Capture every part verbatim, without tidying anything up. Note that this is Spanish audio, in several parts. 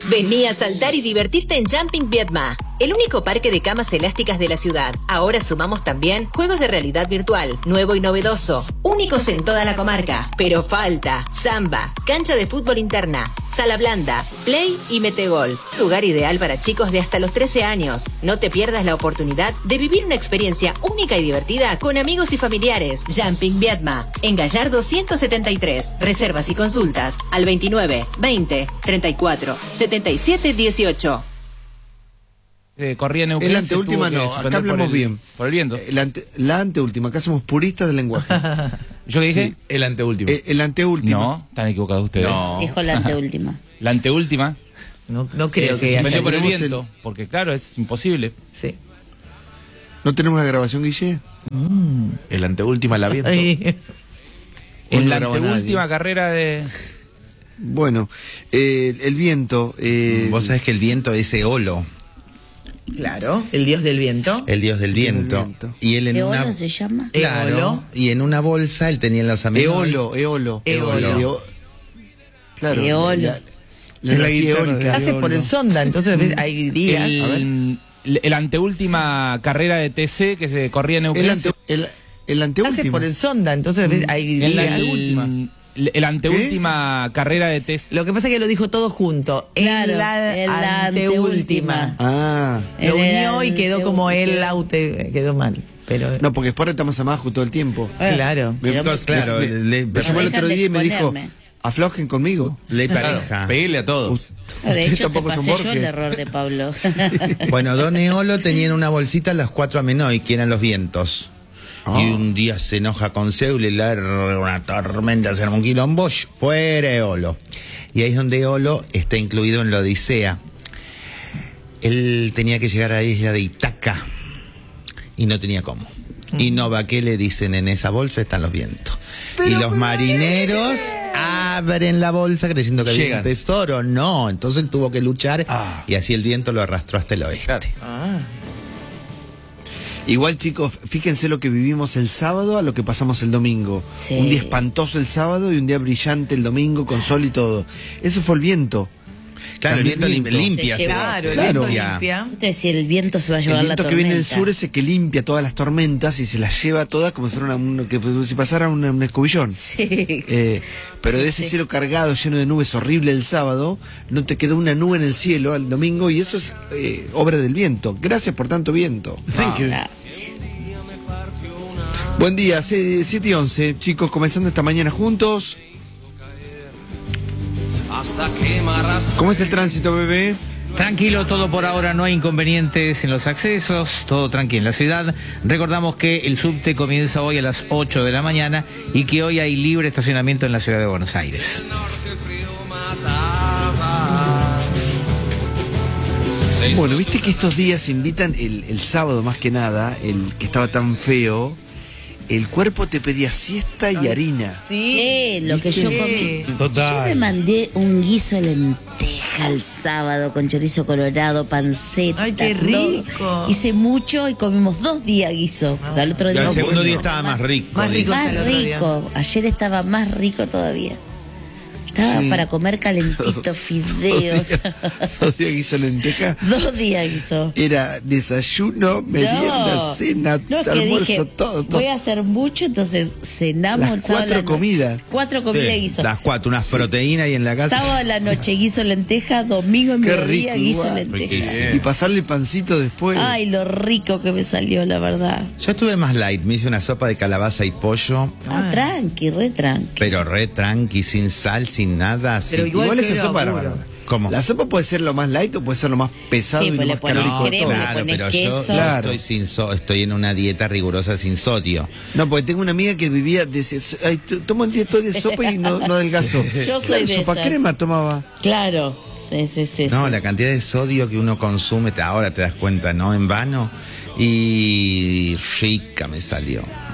Vení a saltar y divertirte en Jumping Vietma, el único parque de camas elásticas de la ciudad. Ahora sumamos también juegos de realidad virtual, nuevo y novedoso, únicos en toda la comarca. Pero falta samba, cancha de fútbol interna, sala blanda, play y metegol. Lugar ideal para chicos de hasta los trece años. No te pierdas la oportunidad de vivir una experiencia única y divertida con amigos y familiares. Jumping Vietma, en Gallardo ciento setenta y tres. Reservas y consultas al veintinueve, veinte, treinta y cuatro, setenta y siete, dieciocho. Eh, corría Neuquén. El anteúltima no, acá hablamos el, bien. Por el viento. El ante, la anteúltima, acá somos puristas del lenguaje. ¿Yo qué dije? Sí, el anteúltimo. Eh, el anteúltima. No, están equivocados ustedes. No. Dijo la anteúltima. La anteúltima. No, no creo Eh, que se haya. Suspendió por el tenemos viento, el- porque claro, es imposible. Sí. ¿No tenemos la grabación, Guille? El anteúltima la viento. Ay. En no la grabó anteúltima nadie. carrera de... Bueno, eh, el viento. Eh, Vos sabés que el viento es Eolo, Claro, el dios del viento. el dios del dios del viento. viento. Y él en ¿Eolo una. se llama? Claro. Eolo. Y en una bolsa él tenía en los amigos. Eolo, Eolo. Eolo. Eo- Claro. Eolo. La, la, Es la energía guitarra eólica. de- Hace por el sonda, entonces ves, hay días. A ver. El, el anteúltima carrera de T C que se corría en Neuquén. El, ante, el, el anteúltimo. Hace por el sonda, entonces ves, hay En la- días. el, el, el anteúltima carrera de T C. Lo que pasa es que lo dijo todo junto. Claro, en la, en la anteúltima. anteúltima. Ah. Lo En el unió y quedó como anteúltima. el aute, quedó mal. Pero No, porque después estamos a Majo todo el tiempo. claro. Pero Entonces, claro, Me- le, Me llamó el dejan otro de día y me dijo, exponerme. aflojen conmigo. ley pareja. Peguele a todos. No, de Ustedes hecho, te tampoco son pasé yo Borges. el error de Pablo. Bueno, Don Eolo tenía en una bolsita las cuatro Amenoy, que eran los vientos. Ah. Y un día se enoja con Zeus, le larga una tormenta, se arma un quilombo, sh, fuera Eolo. Y ahí es donde Eolo está incluido en la Odisea. Él tenía que llegar a la isla de Itaca y no tenía cómo. Y Nova, ¿qué le dicen? En esa bolsa están los vientos. Y los marineros abren la bolsa creyendo que había Llegan. un tesoro. No, entonces él tuvo que luchar Ah. y así el viento lo arrastró hasta el oeste. Claro. Ah, Igual, chicos, fíjense lo que vivimos el sábado a lo que pasamos el domingo. Sí. Un día espantoso el sábado y un día brillante el domingo con sol y todo. Eso fue el viento. Claro, el También viento lim- limpia. Se se- lleva- claro, el Claro. viento limpia. Entonces, si el viento se va a llevar El la viento que tormenta. viene del sur es el que limpia todas las tormentas y se las lleva todas como si fuera una, una- que si pasara una- un escobillón. Sí. Eh, pero de ese Sí. cielo cargado, lleno de nubes, horrible el sábado, no te quedó una nube en el cielo al domingo y eso es eh, obra del viento. Gracias por tanto viento. Gracias. Buen día, siete y once, chicos, comenzando esta mañana juntos. ¿Cómo está el tránsito, bebé? Tranquilo todo por ahora, no hay inconvenientes en los accesos, todo tranquilo en la ciudad. Recordamos que el subte comienza hoy a las ocho de la mañana y que hoy hay libre estacionamiento en la ciudad de Buenos Aires. Bueno, viste que estos días invitan, el, el sábado más que nada, el que estaba tan feo, el cuerpo te pedía siesta y harina. Sí. Eh, lo que yo comí. Yo me mandé un guiso de lenteja el sábado con chorizo colorado, panceta. Ay, qué todo. rico. Hice mucho y comimos dos días guiso. Al otro día El segundo bueno. día estaba más rico. Más rico. Más que el otro día. rico. Ayer estaba más rico todavía. Estaba Sí. para comer calentito, fideos. Dos días que hizo lenteja. Dos días guiso. Era desayuno, merienda, No. cena, No, es que almuerzo, dije, todo, todo. voy a hacer mucho, entonces cenamos Las el sábado. a la cuatro noche. comidas. Cuatro comidas Sí, guiso. las cuatro, unas proteínas y en la casa. Sábado a la noche guiso lenteja, domingo en Qué mediodía rico, guiso igual. lenteja. Riquísimo. Y pasarle pancito después. Ay, lo rico que me salió, la verdad. Yo estuve más light, me hice una sopa de calabaza y pollo, Ah, tranqui, re tranqui. pero re tranqui, sin sal, sin nada. Pero sin- igual Igual esa queda sopa era duro. bárbara. ¿Cómo? La sopa puede ser lo más light o puede ser lo más pesado Sí, y pues lo le más pones calórico de crema, todo. le Claro, pones pero queso. yo, Claro. estoy, sin so- estoy en una dieta rigurosa sin sodio. No, porque tengo una amiga que vivía, decía, ay, t- tomo un día todo de sopa y no, no adelgazo. Yo soy Claro, de sopa esas. crema tomaba. Claro, sí, sí, sí. No, sí. la cantidad de sodio que uno consume, te- ahora te das cuenta, ¿no? En vano. Y rica me salió.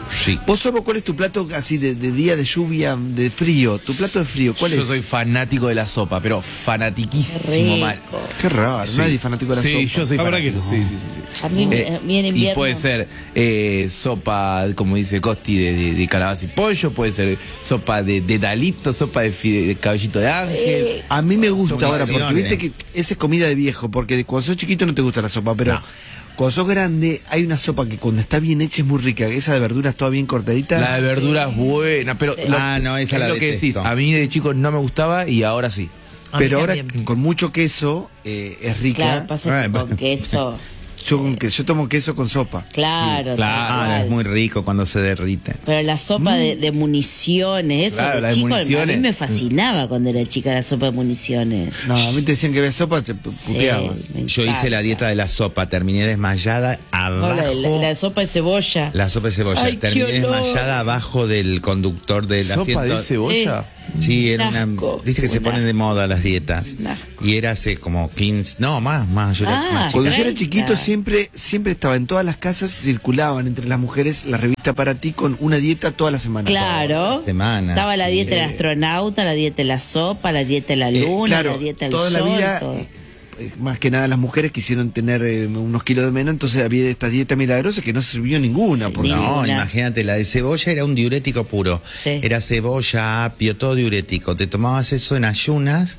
Sí. Vos, Sorbo, ¿cuál es tu plato así de, de día de lluvia, de frío? ¿Tu plato de frío cuál Yo es? soy fanático de la sopa, pero fanatiquísimo mal. Qué raro, Sí. nadie es fanático de la sí, sopa. yo soy La verdad fanático. que no. Sí, sí, sí, sí. A mí, Eh, a mí en invierno. y puede ser eh, sopa, como dice Costi, de, de, de calabaza y pollo, puede ser sopa de, de dalito, sopa de, fide- de cabellito de ángel. A mí me gusta Son ahora, porque opciones. viste que esa es comida de viejo, porque cuando sos chiquito no te gusta la sopa, pero No. cuando sos grande hay una sopa que cuando está bien hecha es muy rica, esa de verduras toda bien cortadita. La de verduras es buena, pero lo, Ah, no, esa es la lo que detesto. decís. A mí de chico no me gustaba y ahora sí. A mí Pero ahora también. con mucho queso eh, es rica. Claro, pasa que Ah, con bueno. queso. Yo, con que, yo tomo queso con sopa. Claro, Sí, claro. tal Ah, cual. es muy rico cuando se derrite. Pero la sopa de, de municiones, eso Claro, de la de chico, a municiones. mí me fascinaba cuando era chica la sopa de municiones. No, a mí te decían que había sopa, te pu- Sí, puteabas. me Yo hice encanta. la dieta de la sopa, terminé desmayada No, abajo. la, la- la sopa de cebolla. La sopa de cebolla. Ay, qué Terminé olor. desmayada abajo del conductor del ¿Sopa asiento. de cebolla? Sí, era Un una. asco, Viste que se un ponen de moda las dietas. Un asco. Y era hace como quince. No, más, más. Yo era Ah, más chica. Cuando yo era treinta. chiquito siempre siempre estaba en todas las casas, circulaban entre las mujeres la revista Para Ti con una dieta toda la semana. Claro. semana. Estaba la dieta del Eh. astronauta, la dieta de la sopa, la dieta de la Eh, luna, claro, la dieta del toda sol. la vida, todo. eh, eh, más que nada las mujeres quisieron tener eh, unos kilos de menos, entonces había esta dieta milagrosa que no sirvió ninguna. Sí, porque- ni- No, Ninguna. imagínate, la de cebolla era un diurético puro. Sí. Era cebolla, apio, todo diurético. Te tomabas eso en ayunas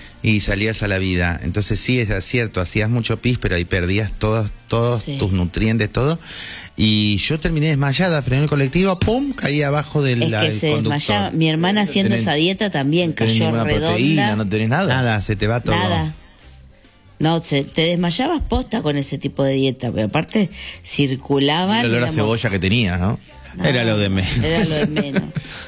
y salías a la vida. Entonces sí, era cierto, hacías mucho pis, pero ahí perdías todos, todos Sí. tus nutrientes, todo. Y yo terminé desmayada, frené el colectivo, pum, caí abajo del, Es la- que del se conductor. desmayaba. Mi hermana haciendo Tenés- esa dieta también No tenés cayó ninguna redonda. proteína, no tenés nada. Nada, se te va todo. Nada. No, se, te desmayabas posta con ese tipo de dieta, pero aparte circulaban. El olor a éramos- cebolla que tenía, ¿no? No, Era lo de menos. Era lo de menos.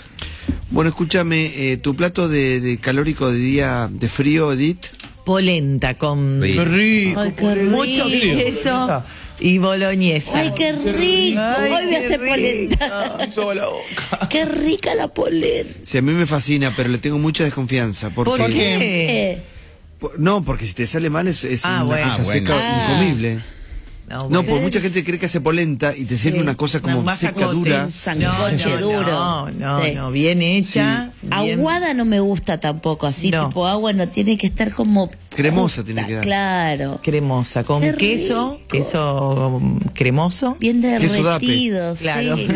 Bueno, escúchame, eh, tu plato de, de calórico de día de frío, Edith. Polenta con Rico. rico. Ay, qué rico. mucho queso y boloñesa. Ay, qué rico. Ay, Hoy voy a qué hacer rico. polenta. la boca. Qué rica la polenta. Sí, a mí me fascina, pero le tengo mucha desconfianza. Porque, ¿Por qué? Eh, Por- No, porque si te sale mal es, es Ah, una bueno. cosa Ah, seca, bueno. incomible. No, No, bueno. porque mucha gente cree que hace polenta y te sirve una cosa como Una seca, masacote. dura. un sancoche no, duro. No, no, Sí. no, bien hecha. bien- Aguada no me gusta tampoco, así No. tipo agua no tiene que estar como Cremosa justa, tiene que dar. Claro. cremosa, con Qué queso, rico. queso um, cremoso. Bien Queso dape. derretido, Claro. sí.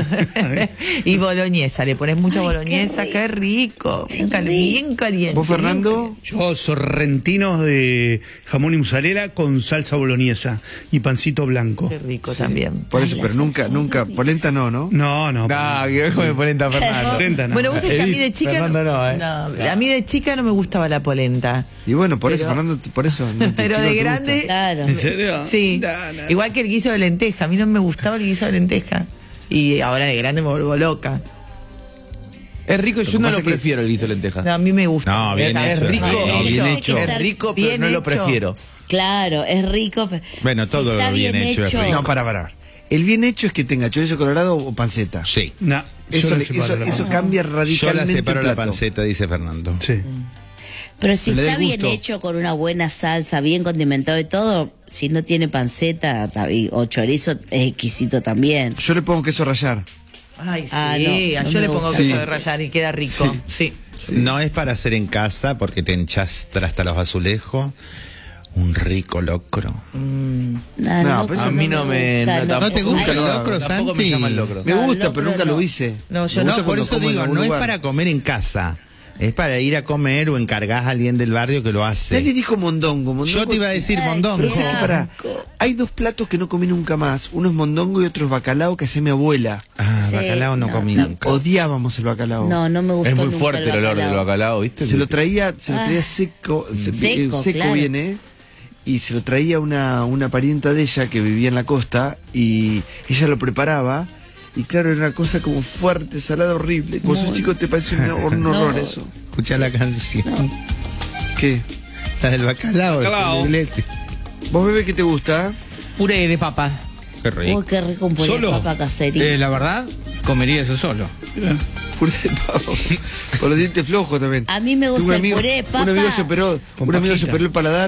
Y boloñesa, le pones mucha Ay, boloñesa, qué qué rico, Qué bien, cal- rico. bien caliente. ¿Vos, Fernando? Yo sorrentinos de jamón y mozzarella con salsa boloñesa y pancito blanco. Qué rico también. Por Ay, eso, la pero nunca, salsa nunca, boloñesa. polenta no, ¿no? No, no. No, que dejo de polenta Fernando. Polenta no. Bueno, vos sabés que a mí Edith, de chica Fernando no, ¿eh? no, a mí de chica no me gustaba la polenta. Y bueno, por eso, Pero- Fernando, por eso. no, Pero chico, de te grande. gusta. Claro. ¿En serio? Sí. No, no. Igual que el guiso de lenteja. A mí no me gustaba el guiso de lenteja. Y ahora de grande me vuelvo loca. Es rico, yo que no pasa lo es que- prefiero el guiso de lenteja. No, a mí me gusta. No, bien es hecho, rico, no, bien es hecho. rico, pero Bien no lo hecho. prefiero. Claro, es rico. pero Bueno, si todo está lo bien hecho es rico. No, para, para. El bien hecho es que tenga chorizo colorado o panceta. Sí. No, yo Eso, la le- separo eso, la eso panceta. cambia Yo radicalmente la separo el la plato. panceta, dice Fernando. Sí. Pero si Le da está el bien gusto. hecho con una buena salsa, bien condimentado y todo, si no tiene panceta ta- y- o chorizo, es exquisito también. Yo le pongo queso rallar. Ay, sí. Ah, no, no yo me le pongo gusta. queso Sí. de rallar y queda rico. Sí. No es para hacer en casa porque te enchastra hasta los azulejos. Un rico locro. No, No, no, pero eso A mí no me. gusta, no, ¿No te tampoco- gusta el Ay, locro, Tampoco me Santi? llama el locro. Me No, gusta, locro pero nunca no. lo hice. No, yo Me no. gusta No, por cuando eso como en digo, algún no es lugar. para comer en casa. Es para ir a comer o encargás a alguien del barrio que lo Nadie hace. dijo mondongo. mondongo Yo te iba a decir Ay, mondongo. Pero ¿sabes qué? Pará. asco. Hay dos platos que no comí nunca más. Uno es mondongo y otro es bacalao que hacía mi abuela. Ah, Sí, bacalao no, no, comí no. nunca. Odiábamos el bacalao. No, no me gustó. Es muy nunca fuerte el olor del bacalao. bacalao, ¿viste? Se lo traía, se lo traía Ah. seco, se- Seco, eh, seco claro. viene, y se lo traía una, una parienta de ella que vivía en la costa, y ella lo preparaba, y claro, era una cosa como fuerte, salada, horrible. Cuando sos chico te parece un, hor- un horror No. eso. Escucha la canción. ¿Qué? La del bacalao. Bacalao. el filete. ¿Vos, bebé, qué te gusta? Puré de papa. Qué rico. Uy, qué rico un puré de ¿Solo? papa caserito. Eh, la verdad, comería eso solo. Puré de papa. Con los dientes flojos también. A mí me gusta Tengo un el amigo- puré de papa. Un amigo se operó, Con un amigo se pajita. operó el paladar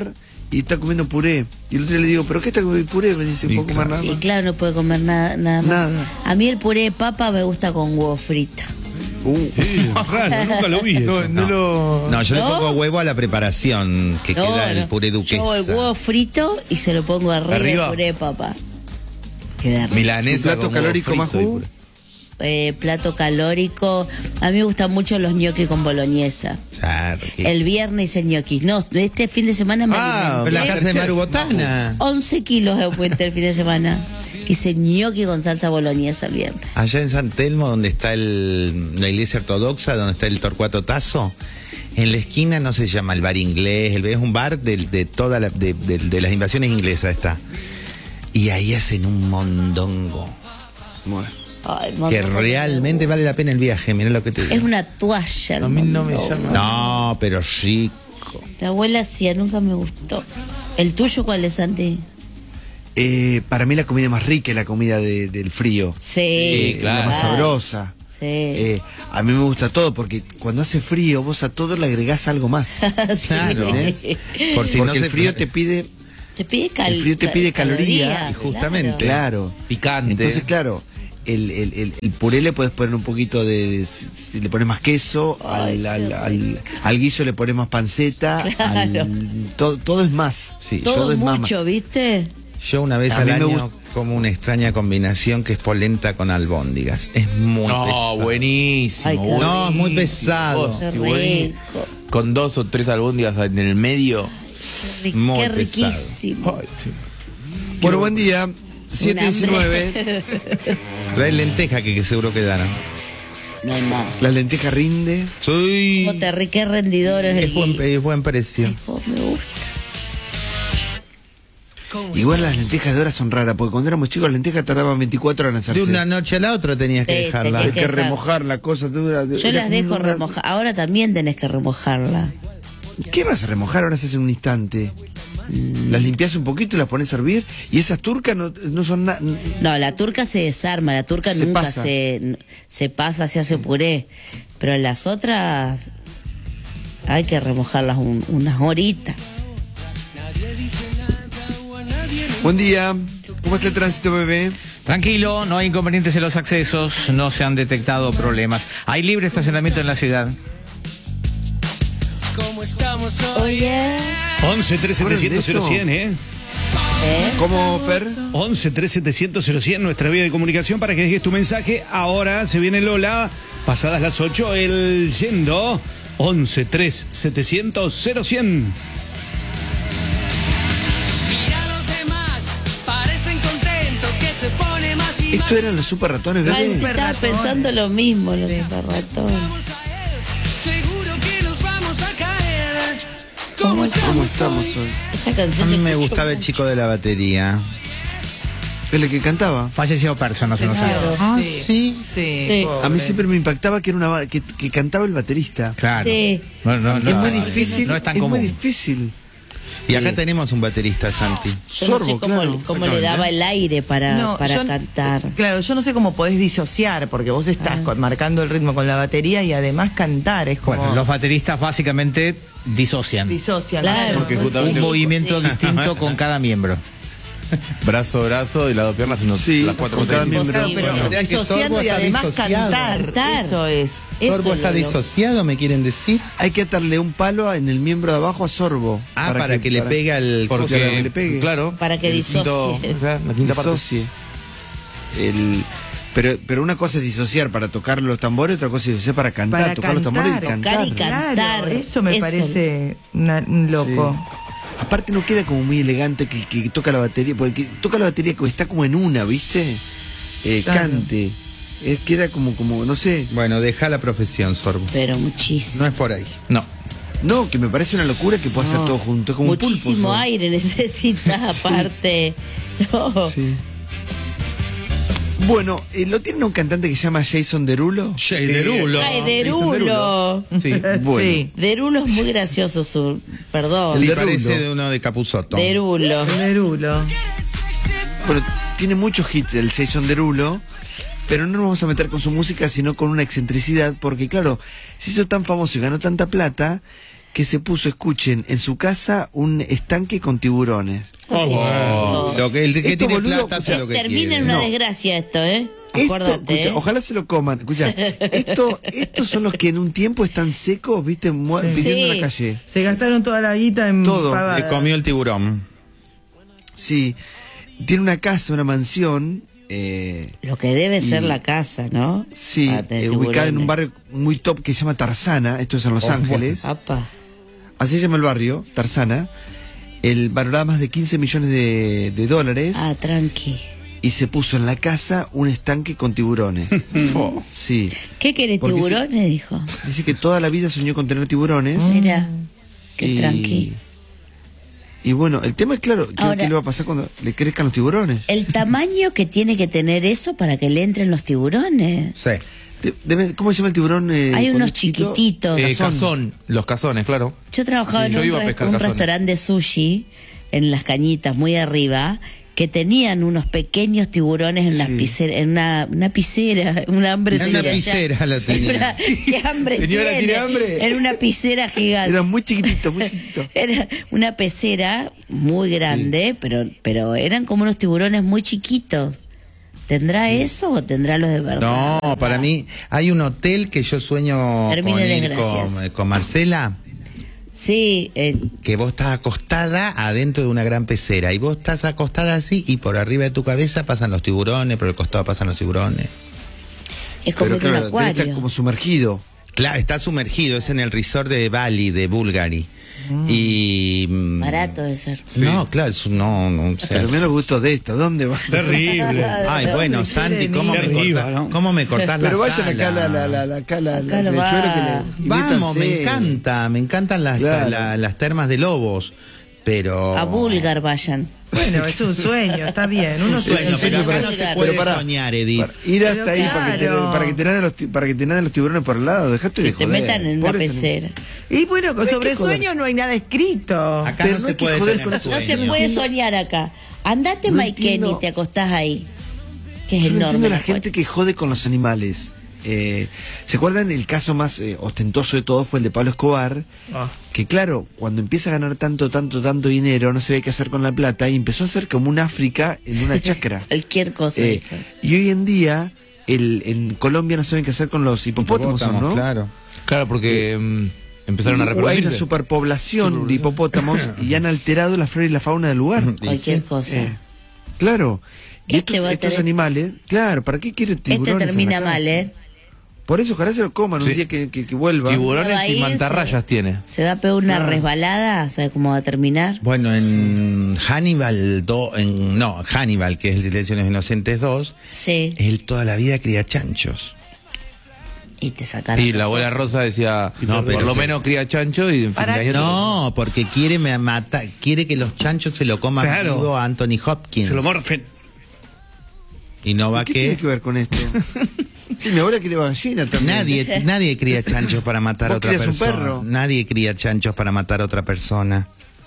y está comiendo puré. Y el otro día le digo, ¿pero qué está comiendo puré? Me dice, ¿puedo comer nada más? Y claro, no puede comer nada, nada más. Nada. A mí el puré de papa me gusta con huevo frito. Uh, Sí, raro, nunca lo vi. No, eso. no lo... No, yo ¿No? le pongo huevo a la preparación que No, queda el no. puré Yo hago el duquesa. huevo frito y se lo pongo arriba, ¿Arriba? el puré de papa. Queda rico. Milanesa ¿Un plato con huevo calórico más frito y jugo? puré. Eh, plato calórico. A mí me gustan mucho los ñoquis con boloñesa. Claro, que- El viernes hice ñoquis. No, este fin de semana me Ah, Pero la alimenté. casa de Maru Botana. once kilos de puente el fin de semana. Hice ñoqui con salsa boloñesa el viernes. Allá en San Telmo, donde está el, la iglesia ortodoxa, donde está el Torcuato Tazo, en la esquina no se llama el bar inglés, el, es un bar de, de todas la- de, de- de las invasiones inglesas está. Y ahí hacen un mondongo Bueno. Ay, que mamá, realmente vale la pena el viaje, mirá lo que te es digo. una toalla. el A mí no me mondongo. llama. No, pero rico. La abuela hacía, nunca me gustó. ¿El tuyo cuál es, Santi? Eh, para mí la comida más rica es la comida de- del frío. Sí, Sí, claro. La más sabrosa. Sí. Eh, a mí me gusta todo porque cuando hace frío vos a todo le agregás algo más. Sí. Claro. ¿Entendés? Por si Porque no el se frío te pide, Te pide cal- el frío te pide caloría, y justamente. claro. Picante. Entonces, claro, el, el, el, el puré le puedes poner un poquito de, si le pones más queso, Ay, al, qué al, al, al guiso le pones más panceta, Claro. al- todo, todo es más. Sí. Todo es más. mucho, ¿viste? Yo una vez A al mí me año como una extraña combinación que es polenta con albóndigas. Es muy No, pesado. buenísimo. Ay, qué No, es muy buenísimo. pesado. Oh, Qué qué buenísimo. rico. Con dos o tres albóndigas en el medio. Qué, ri- Muy qué pesado. riquísimo. Ay, sí. Bueno, buen día. siete Un hambre. diecinueve. Trae lenteja que, que seguro quedaron. No hay más. La lenteja rinde. Soy... Cómo te ri- qué rendidor es el Es buen, guiso. es buen precio. Ay, cómo me gusta. Igual las lentejas de ahora son raras, porque cuando éramos chicos las lentejas tardaban veinticuatro horas en De hacerse. una noche a la otra tenías que Sí, dejarla. Hay tenías que que dejar. remojar la cosa. dura- Yo era las dejo como una- remojar. Ahora también tenés que remojarla. ¿Qué vas a remojar? Ahora se hace en un instante. Las limpias un poquito y las pones a hervir. Y esas turcas no, no son nada. No, la turca se desarma, la turca Se nunca pasa. se se pasa, se hace puré. Pero las otras hay que remojarlas un- unas horitas. Buen día. ¿Cómo está el tránsito, bebé? Tranquilo, no hay inconvenientes en los accesos, no se han detectado problemas. Hay libre estacionamiento en la ciudad. Oye, once tres setecientos cero cien, ¿eh? ¿Cómo, Fer? once tres setecientos cero cien, nuestra vía de comunicación para que dejes tu mensaje. Ahora se viene Lola, pasadas las ocho, el yendo. once tres setecientos cero cien. ¿Esto eran los super ratones, ay, bebé? sí, estaba pensando lo mismo, los superratones. ¿Cómo estamos hoy? Esta A canción mí se me escuchó gustaba el mucho. chico de la batería. ¿Es el que cantaba? Falleció persona hace unos Claro, años. Ah, sí. sí. Sí, Sí. pobre. A mí siempre me impactaba que era una ba- que, que cantaba el baterista. Claro. Sí. No, no, no, es muy difícil. No es tan muy común. difícil. Y acá Eh, tenemos un baterista, Santi. Yo no sé Sorbo, cómo, claro, cómo le daba el aire para, No, para yo- cantar. Claro, yo no sé cómo podés disociar, porque vos estás Ah. con- marcando el ritmo con la batería y además cantar. Es como. Bueno, los bateristas básicamente disocian. disocian. Claro. Porque justamente Un movimiento Sí. distinto con cada miembro. Brazo, brazo y las dos piernas haciendo Sí, las cuatro con cada cosas. miembro. Claro, pero Bueno. Vean que disociando Sorbo y está además disociado. cantar. Cantar. Eso es. Eso ¿Sorbo está es lo- disociado, me quieren decir? Hay que atarle un palo en el miembro de abajo a Sorbo. Ah, para, que, le para- pegue al... Para que Porque, le pegue. claro. Para que el disocie. quinto- la quinta parte. Disocie. El, pero, pero una cosa es disociar para tocar los tambores, otra cosa es disociar para cantar, Para tocar los tambores y cantar, cantar. tocar y cantar. Claro, eso me Eso. parece una- un loco. Sí. Aparte no queda como muy elegante que, que toca la batería, porque el que toca la batería como está como en una, ¿viste? Eh, Claro. Cante. Eh, queda como, como, no sé. Bueno, deja la profesión, Sorbo. Pero muchísimo. No es por ahí. No. No, que me parece una locura que pueda hacer No. todo junto. Es como un pulpo, Muchísimo Sorbo. aire necesitas aparte. No. Sí. Bueno, eh, ¿lo tiene un cantante que se llama Jason Derulo? Jay Derulo. Ay, Derulo. Sí, bueno. Sí. Derulo es muy gracioso su. Perdón. Sí, El Derulo. parece de uno de Capuzotto. Derulo. Derulo. Bueno, tiene muchos hits el Jason Derulo, pero no nos vamos a meter con su música, sino con una excentricidad, porque claro, se hizo tan famoso y ganó tanta plata, que se puso, escuchen, en su casa un estanque con tiburones. Oh, wow. Lo que el que Esto, tiene boludo, plata hace lo que Termina quiere. en una No. desgracia esto, ¿eh? Esto, Acuérdate. escucha, ¿eh? ojalá se lo coman. Escucha, esto, estos son los que en un tiempo están secos, viste, Mu- Sí. viviendo en la calle. Se gastaron toda la guita en Todo. pavadas. Le comió el tiburón. Sí, tiene una casa, una mansión. Eh, Lo que debe ser Y- la casa, ¿no? sí, Para tener eh, ubicada en tiburones. un barrio muy top que se llama Tarzana. Esto es en Los Ángeles. Apa. Así se llama el barrio, Tarzana. El valoraba más de quince millones de, de dólares. Ah, tranqui. Y se puso en la casa un estanque con tiburones. Fo. Sí. ¿Qué querés, Porque tiburones? Dijo. Dice que toda la vida soñó con tener tiburones. Mira, qué y, tranqui. Y bueno, el tema es claro, ¿qué, Ahora- qué le va a pasar cuando le crezcan los tiburones? El tamaño que tiene que tener eso para que le entren los tiburones. Sí. De- debe- ¿Cómo se llama el tiburón? eh, Hay cuando unos es chiquito? chiquititos. Eh, Cazón. cazón, los cazones, claro. Yo trabajaba Sí, en yo un, iba a re- pescar un cazones. restaurante de sushi en Las Cañitas, muy arriba, que tenían unos pequeños tiburones en, las Sí. piscera, en una, una piscera, un hambre. En una tenía ya. piscera la tenía. Una- ¿Qué hambre Señora, tiene? ¿tiene hambre? En una piscera gigante. Era muy chiquitito, muy chiquitito. Era una pecera muy grande, pero, pero eran como unos tiburones muy chiquitos. ¿Tendrá eso o tendrá los de verdad? No, para mí hay un hotel que yo sueño Termine con, ir desgracias. con, con Marcela, Sí, eh, que vos estás acostada adentro de una gran pecera y vos estás acostada así y por arriba de tu cabeza pasan los tiburones, por el costado pasan los tiburones. es como Pero ir a un claro, debe estar acuario. como sumergido. Claro, está sumergido, es en el resort de Bali, de Bulgari. Y... mm, Barato de ser. No, claro, es un- no, no, o sea, Pero mira los gustos de esto, ¿dónde va? Terrible. ay, bueno, Sandy, ¿cómo me, Arriba, cortás, ¿no? ¿cómo me cortás la Pero vayan sala? acá la, la, la, la, acá la, Acá la- lo el va. chuero que le- Vamos, me invítanse. encanta, me encantan las, Claro. la- las termas de lobos, pero... A Bulgar vayan. Bueno, es un sueño, está bien. Uno Sueño, sueña. pero acá Pero no se pará, puede pero pará. soñar, Edith. Para ir hasta Pero ahí para que, te, claro. para, que te naden los, ti- para que te naden los tiburones por el lado. Dejate de Que te joder. metan en una Pobres pecera. Y bueno, hay sobre que joder. sueños no hay nada escrito. Acá Pero no, no se hay que puede joder tener con esto. No se sueño. puede entiendo. soñar acá. Andate, No Mike entiendo. Kenny, te acostás ahí. Que es Yo no enorme. entiendo la el gente que jode con los animales. Eh, ¿Se acuerdan? El caso más eh, ostentoso de todos fue el de Pablo Escobar. Ah. Que claro, cuando empieza a ganar tanto, tanto, tanto dinero, no sabía qué hacer con la plata y empezó a hacer como un África en una chacra. Cualquier cosa Eh, esa. y hoy en día, el, en Colombia no saben qué hacer con los hipopótamos, ¿no? Claro. Claro, porque mm, empezaron a Hay una reproducirse. superpoblación de hipopótamos y han alterado la flora y la fauna del lugar. Cualquier cosa. Eh, claro. Y Este estos, va a estos tener- animales, claro, ¿para qué quieren Este tiburones? en la termina casa? mal, ¿eh? Por eso, ojalá se lo coman Sí. un día que, que, que vuelva. Va Tiburones a y irse. mantarrayas tiene. Se va a pegar una Claro. resbalada, ¿sabe cómo va a terminar? Bueno, en Hannibal, do, en, no, Hannibal, que es el de Silencio de los Inocentes dos, Sí, él toda la vida cría chanchos. y te sacaron. Y los la abuela ojos. Rosa decía, No, por pero lo sí. menos cría chancho y en fin Para- de año... te- No, porque quiere me mata, quiere que los chanchos se lo coman Claro. vivo a Anthony Hopkins. Se lo morfen. Y no va ¿Qué tiene que que ver con esto? Sí, mi abuela quiere gallina también. nadie, nadie cría chanchos para matar a ¿Vos otra crías un persona. perro? Nadie cría chanchos para matar a otra persona.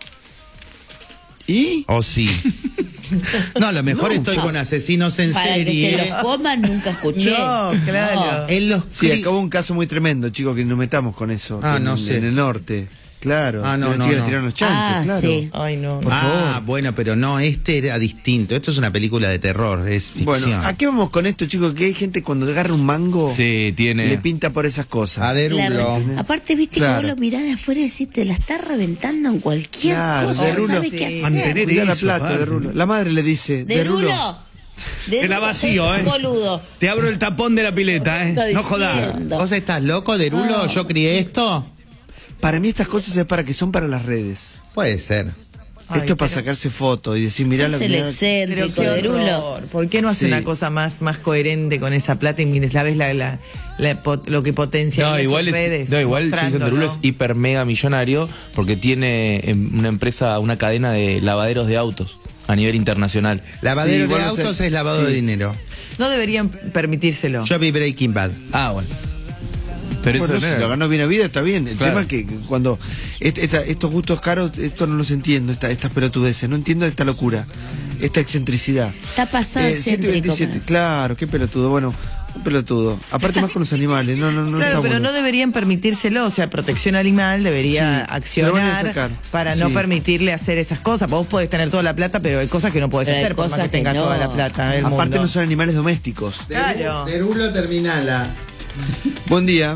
¿Y? ¿O sí? No, a lo mejor No. estoy con asesinos en Para que serie. se los coman nunca escuché. No, claro. Él los Sí, cri- acabó un caso muy tremendo, chicos, que nos metamos con eso. Ah, en, no sé. En el norte. Claro. Ah, no, que los no, tigres no. tiraron los chanchos, Ah, claro. sí. Ay, no. Por Ah, favor. bueno, pero no, este era distinto. Esto es una película de terror, es ficción. Bueno, ¿a qué vamos con esto, chicos? Que hay gente cuando agarra un mango Sí, tiene... le pinta por esas cosas. A Derulo. La- aparte, viste Claro. que vos lo mirás de afuera y decís, te la está reventando en cualquier Claro, cosa. Derulo. No sabe Sí. qué hacer. Mantener Cuidá la eso, plata, padre. de Rulo. La madre le dice, ¿Derulo? Derulo. Derulo, Te la vacío, sos ¿eh? un boludo. Te abro el tapón de la pileta, Está ¿eh? No jodas. diciendo. ¿Vos estás loco, Derulo? ¿Yo crié esto? Para mí estas cosas es para que son para las redes. Puede ser. Ay, Esto es para pero- sacarse fotos y decir, mirá Sos la el mirá- Pero excéntrico, qué Derulo. horror. ¿Por qué no hace Sí. una cosa más, más coherente con esa plata y sabes la, la, la pot- lo que potencia No, en igual, sus es, redes? no, igual Jason mostrándolo. Derulo es hiper mega millonario porque tiene em, una empresa, una cadena de lavaderos de autos a nivel internacional. Lavadero Sí, igual de no sé. autos es lavado Sí. de dinero. No deberían permitírselo. Yo vi Breaking Bad. Ah, bueno. Pero Bueno, eso no si era- lo ganó bien a vida, está bien. El Claro. tema es que cuando est- esta- estos gustos caros, esto no los entiendo, esta, estas pelotudeces, no entiendo esta locura, esta excentricidad. Está pasado Eh, siete excéntrico. veintisiete, claro, qué pelotudo. Bueno, Un pelotudo. Aparte más con los animales. No, no, no. Claro, está pero bueno. no deberían permitírselo, o sea, protección animal debería Sí, lo van a accionar sacar. para Sí. no permitirle hacer esas cosas. Vos podés tener toda la plata, pero hay cosas que no podés Pero hay hacer por más cosas que tengas que no. toda la plata del Aparte mundo. no son animales domésticos. Claro. Derulo terminala. Buen día.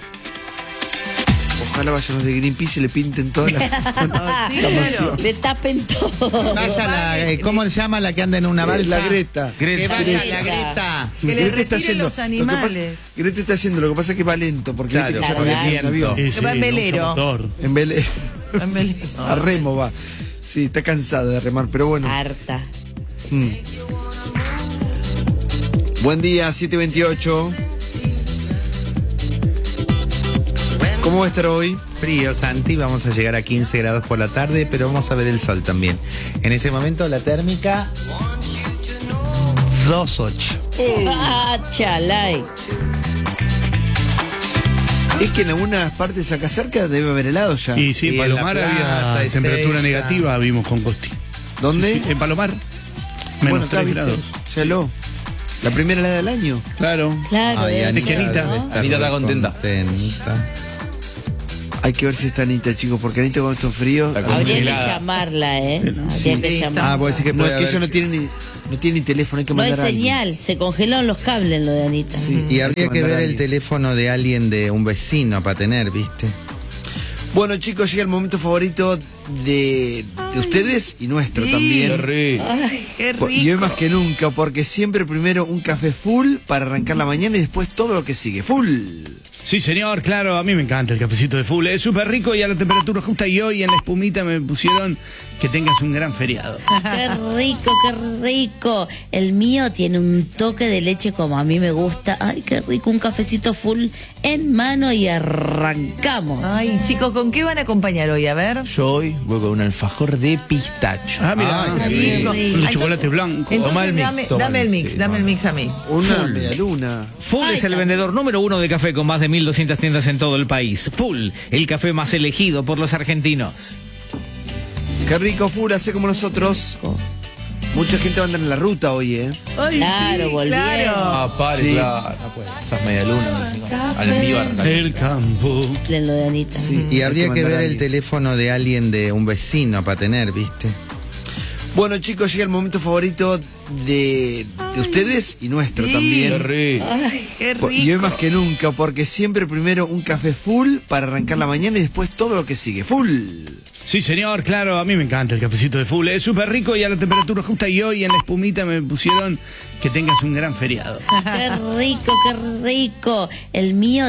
Ojalá vayan los de Greenpeace y le pinten todas las... Sí, claro. Le tapen todo. Vaya la, eh, ¿cómo se llama la que anda en una balsa? La Greta. Que vaya Greta. la Greta. Que le Greta está retiren haciendo- los lo que pasa- animales. Greta está haciendo, lo que pasa es que va lento, porque Claro, viste que ya porque porque tiene viento. avión. Sí, Que va en no usa velero. motor. En vele... En Belén. A remo va. Sí, está cansada de remar, pero bueno. Harta. Mm. Buen día, siete veintiocho. ¿Cómo va a estar hoy? Frío, Santi, vamos a llegar a quince grados por la tarde, pero vamos a ver el sol también. En este momento la térmica dos ocho. Ah, chalay. Es que en algunas partes acá cerca debe haber helado ya. Y sí, en Y en Palomar La Plata, había temperatura Ezeiza. negativa, vimos con Costi. ¿Dónde? Sí, sí, en Palomar. Menos Bueno, acá, tres ¿viste? grados. Ya heló. La primera helada del año. Claro. Claro, Ay, debe Anita ser, Anita. ¿no? Anita está contenta. contenta. Hay que ver si está Anita, chicos, porque Anita con estos fríos... Está Habría que congelada. llamarla, ¿eh? Habría Sí, que está- llamarla. Ah, vos decís que No, puede es que haber- ella no tiene ni, no tiene ni teléfono, hay que No hay mandar a alguien. señal, se congelaron los cables en lo de Anita. Sí, Y hay habría que mandar ver a el alguien. teléfono de alguien, de un vecino para tener, ¿viste? Bueno, chicos, llega el momento favorito de, de ustedes y nuestro Sí. Qué también. rico. Ay, qué Por- Y hoy más rico. que nunca, porque siempre primero un café full para arrancar la mañana y después todo lo que sigue. Full. Sí, señor, claro, a mí me encanta el cafecito de full. Es súper rico y a la temperatura justa. Y hoy en la espumita me pusieron que tengas un gran feriado. Qué rico, qué rico. El mío tiene un toque de leche como a mí me gusta. Ay, qué rico, un cafecito full en mano y arrancamos. Ay, chicos, ¿con qué van a acompañar hoy? A ver. Yo hoy voy con un alfajor de pistacho. Ah, mira, Ay, qué qué rico. rico. Un Ay, chocolate blanco. Entonces, Toma el mix, dame, toma dame el el mix, mix, sí, dame el no. mix a mí. Una media luna. Full Ay, es el tan- vendedor número uno de café con más de mil doscientas tiendas en todo el país. Full, el café más elegido por los argentinos. Qué rico, full, hace como nosotros. Mucha gente va a andar en la ruta hoy, ¿eh? Ay, Claro, sí, volvieron. Ah, pare, Sí. claro. Esas media luna. Al envío arrancar. El campo. En lo de Anita. Y Hay habría que mandar ver a el alguien. teléfono de alguien, de un vecino para tener, ¿viste? Bueno, chicos, llega el momento favorito de, de ustedes y nuestro Sí. Qué también. rico. Ay, qué Por- Y hoy rico. más que nunca, porque siempre primero un café full para arrancar la mañana y después todo lo que sigue. Full. Sí, señor, claro, a mí me encanta el cafecito de full. Es súper rico y a la temperatura justa. Y hoy en la espumita me pusieron que tengas un gran feriado. Qué rico, qué rico. El mío